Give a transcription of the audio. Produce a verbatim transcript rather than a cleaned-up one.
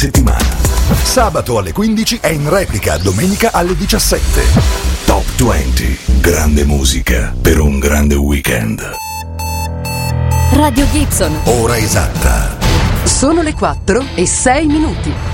settimana. Sabato alle quindici è in replica domenica alle diciassette. Top venti, grande musica per un grande weekend. Radio Gibson. Ora esatta. Sono le quattro e sei minuti.